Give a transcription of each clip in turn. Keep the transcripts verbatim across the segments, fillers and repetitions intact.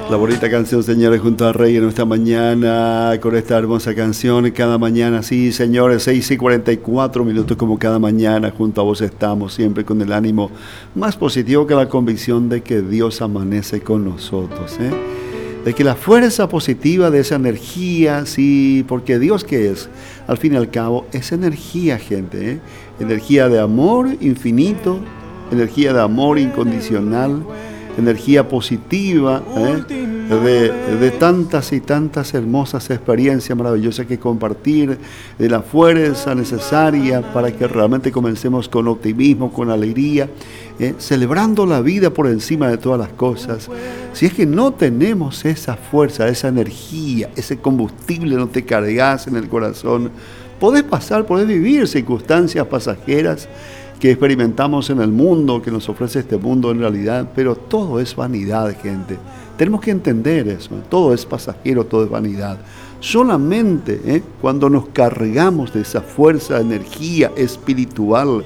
La bonita canción, señores, junto a Rey en esta mañana, con esta hermosa canción, cada mañana, sí, señores, seis y cuarenta y cuatro minutos como cada mañana, junto a vos estamos, siempre con el ánimo más positivo que la convicción de que Dios amanece con nosotros, ¿eh? De que la fuerza positiva de esa energía, sí, porque Dios, ¿qué es? Al fin y al cabo, es energía, gente, ¿eh? Energía de amor infinito, energía de amor incondicional, energía positiva, ¿eh? de, de tantas y tantas hermosas experiencias maravillosas que compartir, de la fuerza necesaria para que realmente comencemos con optimismo, con alegría, ¿eh? Celebrando la vida por encima de todas las cosas. Si es que no tenemos esa fuerza, esa energía, ese combustible, no te cargas en el corazón, podés pasar, podés vivir circunstancias pasajeras que experimentamos en el mundo, que nos ofrece este mundo en realidad, pero todo es vanidad, gente. Tenemos que entender eso, ¿eh? Todo es pasajero, todo es vanidad. Solamente ¿eh? cuando nos cargamos de esa fuerza, energía espiritual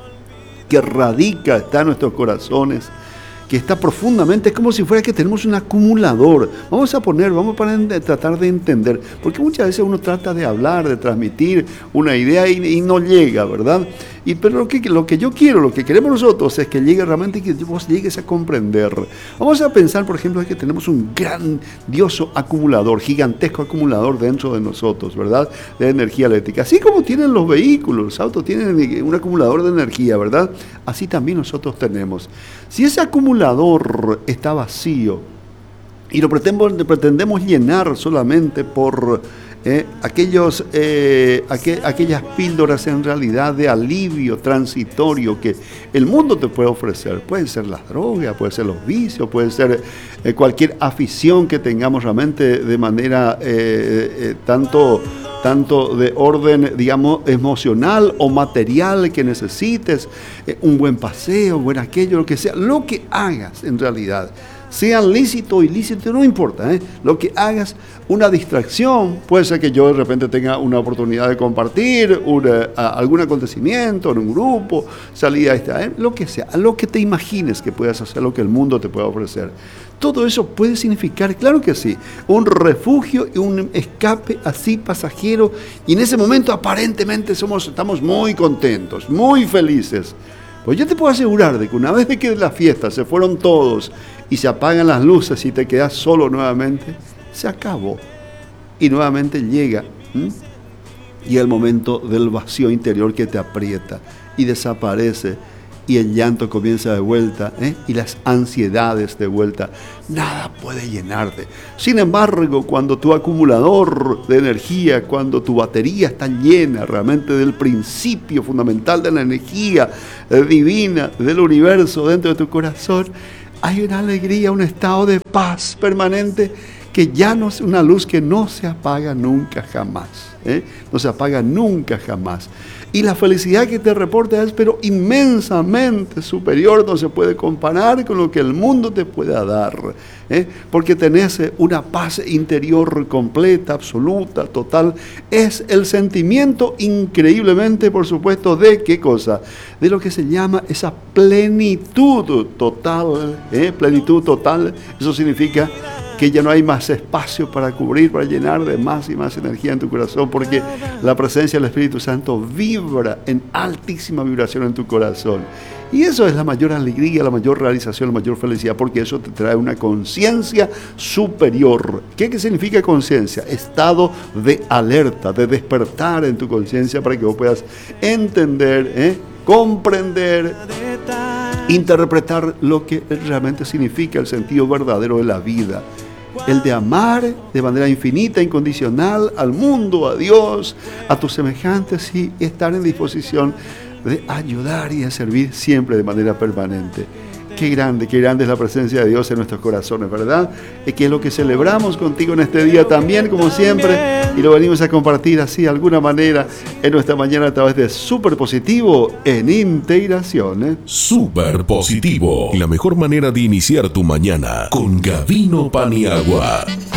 que radica, está en nuestros corazones, que está profundamente, es como si fuera que tenemos un acumulador. Vamos a poner, vamos a poner, tratar de entender, porque muchas veces uno trata de hablar, de transmitir una idea y, y no llega, ¿verdad? Y, pero lo que, lo que yo quiero, lo que queremos nosotros es que llegue realmente y que vos llegues a comprender. Vamos a pensar, por ejemplo, que tenemos un grandioso acumulador, gigantesco acumulador dentro de nosotros, ¿verdad? De energía eléctrica. Así como tienen los vehículos, los autos tienen un acumulador de energía, ¿verdad? Así también nosotros tenemos. Si ese acumulador está vacío y lo pretendemos, pretendemos llenar solamente por eh, aquellos, eh, aqu- aquellas píldoras en realidad de alivio transitorio que el mundo te puede ofrecer, pueden ser las drogas, pueden ser los vicios, puede ser eh, cualquier afición que tengamos realmente de manera eh, eh, tanto... tanto de orden, digamos, emocional o material que necesites, eh, un buen paseo, buen aquello, lo que sea, lo que hagas en realidad, sea lícito o ilícito, no importa, ¿eh? Lo que hagas, una distracción, puede ser que yo de repente tenga una oportunidad de compartir una, a, algún acontecimiento en un grupo, salida esta, ¿eh? Lo que sea, lo que te imagines que puedas hacer, lo que el mundo te pueda ofrecer. Todo eso puede significar, claro que sí, un refugio y un escape así pasajero, y en ese momento aparentemente somos, estamos muy contentos, muy felices. Pues yo te puedo asegurar de que una vez de que de la fiesta se fueron todos y se apagan las luces y te quedas solo nuevamente, se acabó. Y nuevamente llega, ¿m? y el momento del vacío interior que te aprieta y desaparece. Y el llanto comienza de vuelta, ¿eh? y las ansiedades de vuelta. Nada puede llenarte. Sin embargo, cuando tu acumulador de energía, cuando tu batería está llena realmente del principio fundamental de la energía eh, divina del universo dentro de tu corazón, hay una alegría, un estado de paz permanente que ya no es una luz que no se apaga nunca jamás. ¿eh? No se apaga nunca jamás. Y la felicidad que te reporta es pero inmensamente superior, no se puede comparar con lo que el mundo te pueda dar, ¿eh? Porque tenés una paz interior completa, absoluta, total. Es el sentimiento increíblemente, por supuesto, de ¿qué cosa? De lo que se llama esa plenitud total, ¿eh? Plenitud total, eso significa que ya no hay más espacio para cubrir, para llenar de más y más energía en tu corazón, porque la presencia del Espíritu Santo vibra en altísima vibración en tu corazón. Y eso es la mayor alegría, la mayor realización, la mayor felicidad, porque eso te trae una conciencia superior. ¿Qué, qué significa conciencia? Estado de alerta, de despertar en tu conciencia para que vos puedas entender, ¿eh? comprender, interpretar lo que realmente significa el sentido verdadero de la vida. El de amar de manera infinita, incondicional al mundo, a Dios, a tus semejantes y estar en disposición de ayudar y de servir siempre de manera permanente. Qué grande, qué grande es la presencia de Dios en nuestros corazones, ¿verdad? Es que es lo que celebramos contigo en este día también, como siempre, y lo venimos a compartir así de alguna manera en nuestra mañana a través de Súper Positivo en Integración. ¿eh? Súper Positivo, la mejor manera de iniciar tu mañana con Gavino Paniagua.